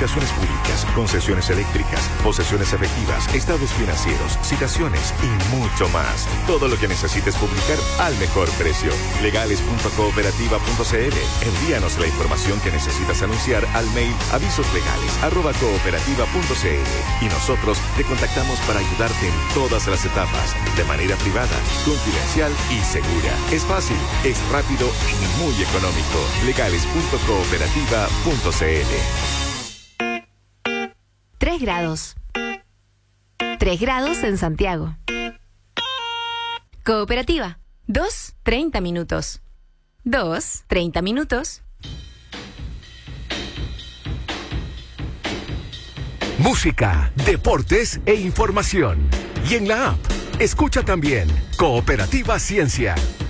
licitaciones públicas, concesiones eléctricas, posesiones efectivas, estados financieros, citaciones y mucho más. Todo lo que necesites publicar al mejor precio. Legales.cooperativa.cl. Envíanos la información que necesitas anunciar al mail avisoslegales@cooperativa.cl y nosotros te contactamos para ayudarte en todas las etapas, de manera privada, confidencial y segura. Es fácil, es rápido y muy económico. Legales.cooperativa.cl. 3 grados. 3 grados en Santiago. Cooperativa. 2:30 minutos. 2:30 minutos. Música, deportes e información. Y en la app, escucha también Cooperativa Ciencia,